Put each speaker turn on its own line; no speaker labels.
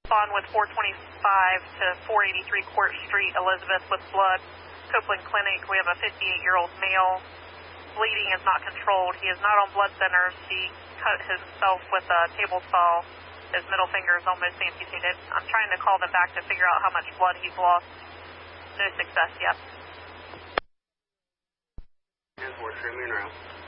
respond with 425 to 483 Court Street, Elizabeth, with blood. Copeland Clinic, we have a 58-year-old male. Bleeding is not controlled. He is not on blood thinners. He cut himself with a table saw. His middle finger is almost amputated. I'm trying to call them back to figure out how much blood he's lost. No success yet.
10-4, stream in route.